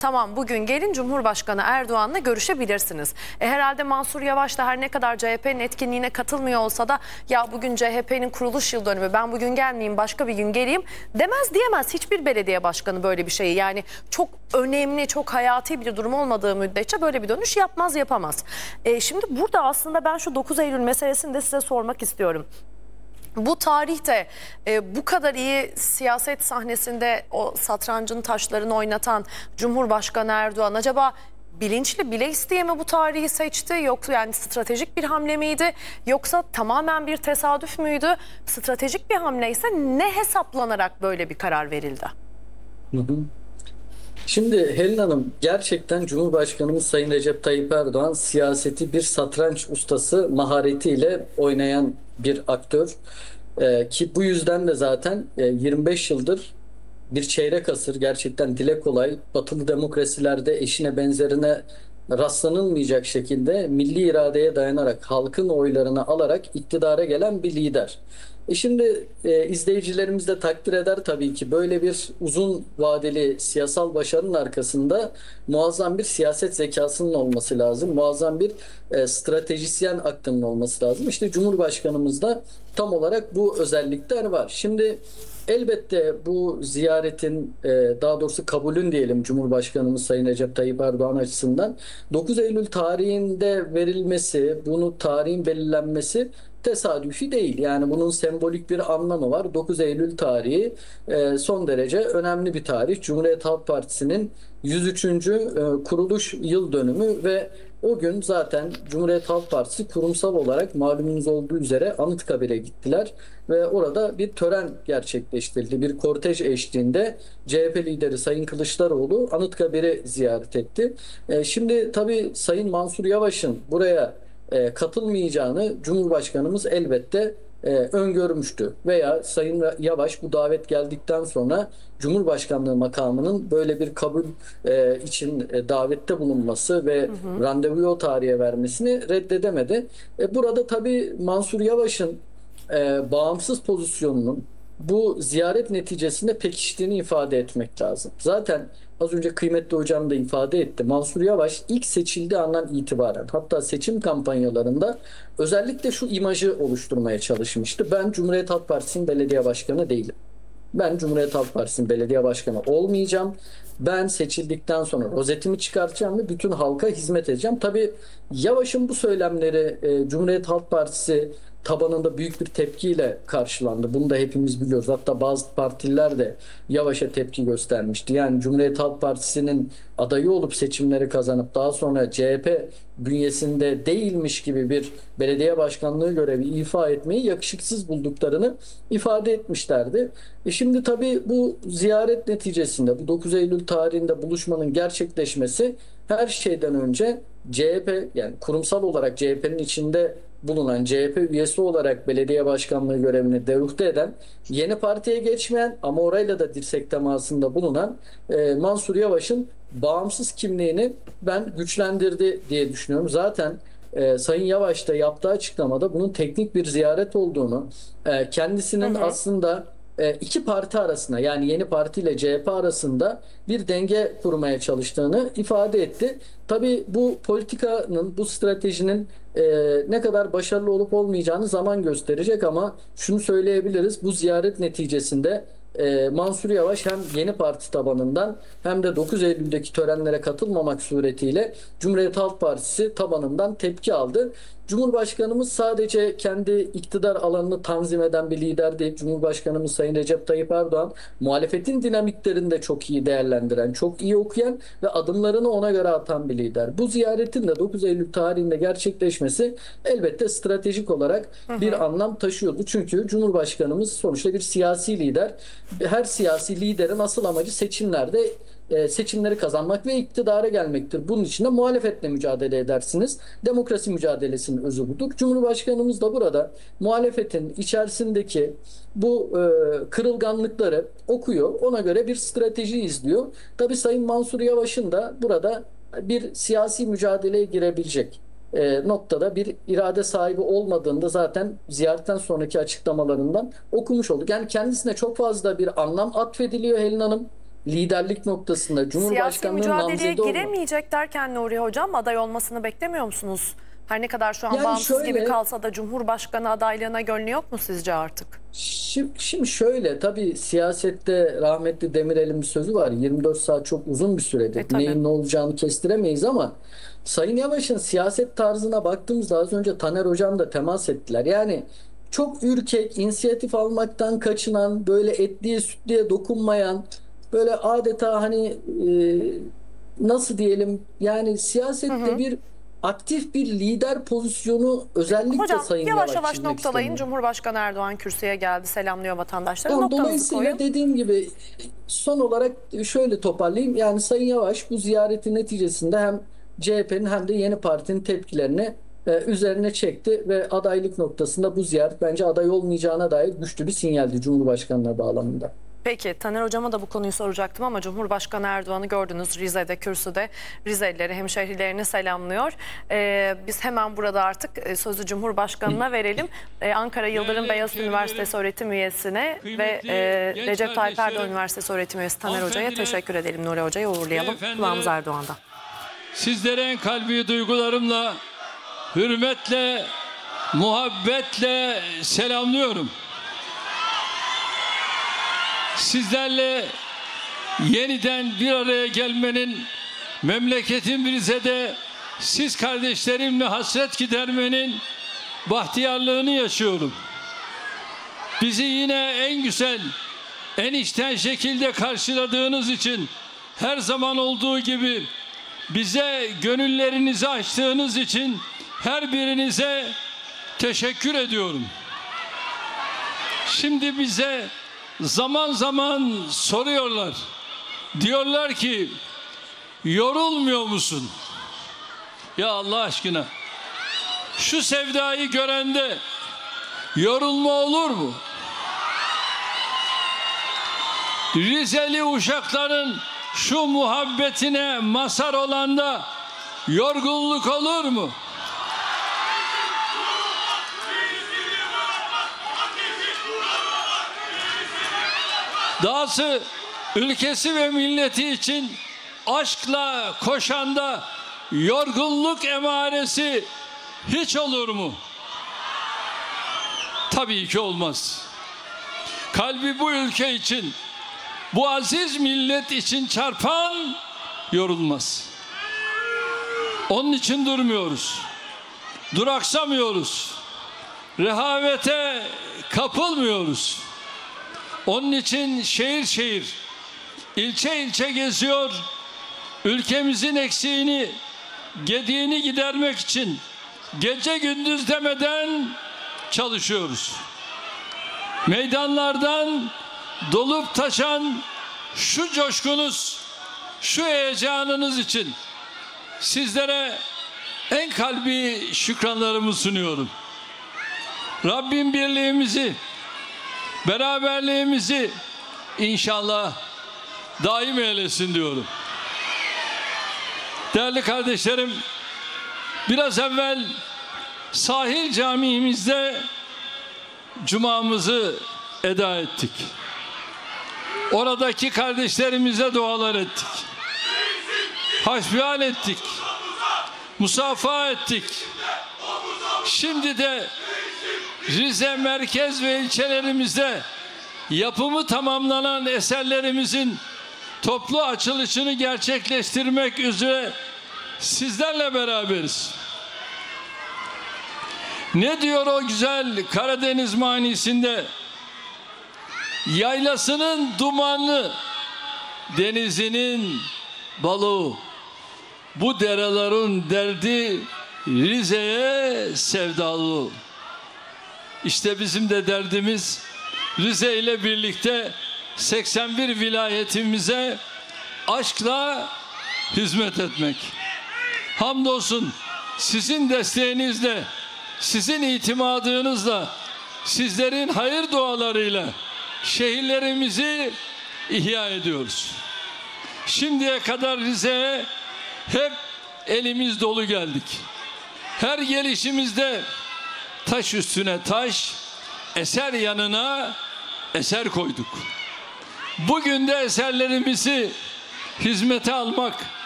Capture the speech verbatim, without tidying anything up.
Tamam, bugün gelin Cumhurbaşkanı Erdoğan'la görüşebilirsiniz. E, herhalde Mansur Yavaş da her ne kadar C H P'nin etkinliğine katılmıyor olsa da ya bugün C H P'nin kuruluş yıl dönümü, ben bugün gelmeyeyim başka bir gün geleyim demez, diyemez hiçbir belediye başkanı böyle bir şeyi. Yani çok önemli, çok hayati bir durum olmadığı müddetçe böyle bir dönüş yapmaz, yapamaz. E, şimdi burada aslında ben şu dokuz Eylül meselesini de size sormak istiyorum. Bu tarihte e, bu kadar iyi siyaset sahnesinde o satrancın taşlarını oynatan Cumhurbaşkanı Erdoğan acaba bilinçli, bile isteye mi bu tarihi seçti? Yoksa yani stratejik bir hamle miydi? Yoksa tamamen bir tesadüf müydü? Stratejik bir hamle ise ne hesaplanarak böyle bir karar verildi? Hı hı. Şimdi Helin Hanım, gerçekten Cumhurbaşkanımız Sayın Recep Tayyip Erdoğan siyaseti bir satranç ustası maharetiyle oynayan bir aktör. Ee, ki bu yüzden de zaten e, yirmi beş yıldır bir çeyrek asır, gerçekten dile kolay, batılı demokrasilerde eşine benzerine rastlanılmayacak şekilde milli iradeye dayanarak, halkın oylarını alarak iktidara gelen bir lider. E şimdi e, izleyicilerimiz de takdir eder tabii ki, böyle bir uzun vadeli siyasal başarının arkasında muazzam bir siyaset zekasının olması lazım. Muazzam bir e, stratejisyen aklının olması lazım. İşte Cumhurbaşkanımızda tam olarak bu özellikler var. Şimdi elbette bu ziyaretin, e, daha doğrusu kabulün diyelim, Cumhurbaşkanımız Sayın Recep Tayyip Erdoğan açısından dokuz Eylül tarihinde verilmesi, bunu tarihin belirlenmesi tesadüfi değil. Yani bunun sembolik bir anlamı var. dokuz Eylül tarihi e, son derece önemli bir tarih. Cumhuriyet Halk Partisi'nin yüz üçüncü e, kuruluş yıl dönümü ve o gün zaten Cumhuriyet Halk Partisi kurumsal olarak, malumunuz olduğu üzere, Anıtkabir'e gittiler ve orada bir tören gerçekleştirildi. Bir kortej eşliğinde C H P lideri Sayın Kılıçdaroğlu Anıtkabir'i ziyaret etti. E, şimdi tabii Sayın Mansur Yavaş'ın buraya e, katılmayacağını Cumhurbaşkanımız elbette e, öngörmüştü. Veya Sayın Yavaş bu davet geldikten sonra Cumhurbaşkanlığı makamının böyle bir kabul e, için e, davette bulunması ve hı hı. randevuyu o tarihe vermesini reddedemedi. E, burada tabii Mansur Yavaş'ın e, bağımsız pozisyonunun bu ziyaret neticesinde pekiştiğini ifade etmek lazım. Zaten az önce kıymetli hocam da ifade etti. Mansur Yavaş ilk seçildiği andan itibaren, hatta seçim kampanyalarında özellikle şu imajı oluşturmaya çalışmıştı: ben Cumhuriyet Halk Partisi'nin belediye başkanı değilim. Ben Cumhuriyet Halk Partisi'nin belediye başkanı olmayacağım. Ben seçildikten sonra rozetimi çıkartacağım ve bütün halka hizmet edeceğim. Tabii Yavaş'ın bu söylemleri e, Cumhuriyet Halk Partisi tabanında büyük bir tepkiyle karşılandı. Bunu da hepimiz biliyoruz. Hatta bazı partililer de Yavaş'a tepki göstermişti. Yani Cumhuriyet Halk Partisi'nin adayı olup seçimleri kazanıp daha sonra C H P bünyesinde değilmiş gibi bir belediye başkanlığı görevi ifa etmeyi yakışıksız bulduklarını ifade etmişlerdi. E şimdi tabii bu ziyaret neticesinde, bu dokuz Eylül tarihinde buluşmanın gerçekleşmesi her şeyden önce C H P, yani kurumsal olarak C H P'nin içinde bulunan, C H P üyesi olarak belediye başkanlığı görevini deruhte eden, yeni partiye geçmeyen ama orayla da dirsek temasında bulunan e, Mansur Yavaş'ın bağımsız kimliğini ben güçlendirdi diye düşünüyorum. Zaten e, Sayın Yavaş da yaptığı açıklamada bunun teknik bir ziyaret olduğunu, e, kendisinin hı hı. aslında iki parti arasında, yani yeni parti ile C H P arasında bir denge kurmaya çalıştığını ifade etti. Tabii bu politikanın, bu stratejinin e, ne kadar başarılı olup olmayacağını zaman gösterecek ama şunu söyleyebiliriz: bu ziyaret neticesinde e, Mansur Yavaş hem yeni parti tabanından hem de dokuz Eylül'deki törenlere katılmamak suretiyle Cumhuriyet Halk Partisi tabanından tepki aldı. Cumhurbaşkanımız sadece kendi iktidar alanını tanzim eden bir lider değil. Cumhurbaşkanımız Sayın Recep Tayyip Erdoğan muhalefetin dinamiklerini de çok iyi değerlendiren, çok iyi okuyan ve adımlarını ona göre atan bir lider. Bu ziyaretin de dokuz Eylül tarihinde gerçekleşmesi elbette stratejik olarak hı hı. bir anlam taşıyordu. Çünkü Cumhurbaşkanımız sonuçta bir siyasi lider. Her siyasi liderin asıl amacı seçimlerde seçimleri kazanmak ve iktidara gelmektir. Bunun için de muhalefetle mücadele edersiniz. Demokrasi mücadelesinin özü budur. Cumhurbaşkanımız da burada muhalefetin içerisindeki bu e, kırılganlıkları okuyor. Ona göre bir strateji izliyor. Tabii Sayın Mansur Yavaş'ın da burada bir siyasi mücadeleye girebilecek e, noktada bir irade sahibi olmadığında zaten ziyaretten sonraki açıklamalarından okumuş olduk. Yani kendisine çok fazla bir anlam atfediliyor Helin Hanım. liderlik noktasında Siyasi Cumhurbaşkanlığı mücadeleye namzedi olma. giremeyecek derken Nuri Hocam aday olmasını beklemiyor musunuz? Her ne kadar şu an Yani bağımsız şöyle- gibi kalsa da Cumhurbaşkanı adaylığına gönlü yok mu sizce artık? Şimdi, şimdi şöyle, tabii siyasette rahmetli Demirel'in bir sözü var. yirmi dört saat çok uzun bir süredir. E, tabii. Neyin ne olacağını kestiremeyiz ama Sayın Yavaş'ın siyaset tarzına baktığımızda az önce Taner Hocam da temas ettiler. Yani çok ürkek, inisiyatif almaktan kaçınan, böyle etliye sütlüye dokunmayan, böyle adeta hani e, nasıl diyelim, yani siyasette bir aktif bir lider pozisyonu özellikle Hocam Sayın yavaş Yavaş yavaş çizmek noktalayın. istemiyor. Cumhurbaşkanı Erdoğan kürsüye geldi, selamlıyor vatandaşları. Yani Noktanızı dolayısıyla koyun. dediğim gibi son olarak şöyle toparlayayım. Yani Sayın Yavaş bu ziyaretin neticesinde hem C H P'nin hem de yeni partinin tepkilerini e, üzerine çekti ve adaylık noktasında bu ziyaret bence aday olmayacağına dair güçlü bir sinyaldi Cumhurbaşkanlığı bağlamında. Peki Taner Hocam'a da bu konuyu soracaktım ama Cumhurbaşkanı Erdoğan'ı gördünüz Rize'de, kürsüde. Rizelileri, hemşehrilerini selamlıyor. Ee, biz hemen burada artık e, sözü Cumhurbaşkanı'na verelim. Ee, Ankara Yıldırım Beyazıt Üniversitesi öğretim üyesine ve e, Recep Tayyip Erdoğan Üniversitesi öğretim üyesi Taner Hoca'ya teşekkür edelim. Nuri Hoca'yı uğurlayalım. Kulağımız Erdoğan'da. Sizlere en kalbi duygularımla, hürmetle, muhabbetle selamlıyorum. Sizlerle yeniden bir araya gelmenin, memleketim Rize'de siz kardeşlerimle hasret gidermenin bahtiyarlığını yaşıyorum. Bizi yine en güzel, en içten şekilde karşıladığınız için her zaman olduğu gibi bize gönüllerinizi açtığınız için her birinize teşekkür ediyorum. Şimdi bize zaman zaman soruyorlar. Diyorlar ki yorulmuyor musun? Ya Allah aşkına şu sevdayı görende yorulma olur mu? Rizeli uşakların şu muhabbetine mazhar olanda yorgunluk olur mu? Dahası ülkesi ve milleti için aşkla koşanda yorgunluk emaresi hiç olur mu? Tabii ki olmaz. Kalbi bu ülke için, bu aziz millet için çarpan yorulmaz. Onun için durmuyoruz. Duraksamıyoruz. Rehavete kapılmıyoruz. Onun için şehir şehir, ilçe ilçe geziyor, ülkemizin eksiğini, gediğini gidermek için gece gündüz demeden çalışıyoruz. Meydanlardan dolup taşan şu coşkunuz, şu heyecanınız için sizlere en kalbi şükranlarımı sunuyorum. Rabbim birliğimizi, beraberliğimizi inşallah daim eylesin diyorum. Değerli kardeşlerim, biraz evvel sahil camimizde cumamızı eda ettik. Oradaki kardeşlerimize dualar ettik. Hasbihal ettik. Musafaha ettik. Şimdi de Rize merkez ve ilçelerimizde yapımı tamamlanan eserlerimizin toplu açılışını gerçekleştirmek üzere sizlerle beraberiz. Ne diyor o güzel Karadeniz manisinde? Yaylasının dumanlı, denizinin balığı, bu derelerin derdi Rize'ye sevdalı. İşte bizim de derdimiz Rize ile birlikte seksen bir vilayetimize aşkla hizmet etmek. Hamdolsun sizin desteğinizle, sizin itimadınızla, sizlerin hayır dualarıyla şehirlerimizi ihya ediyoruz. Şimdiye kadar Rize'ye hep elimiz dolu geldik. Her gelişimizde taş üstüne taş, eser yanına eser koyduk. bugün de eserlerimizi hizmete almak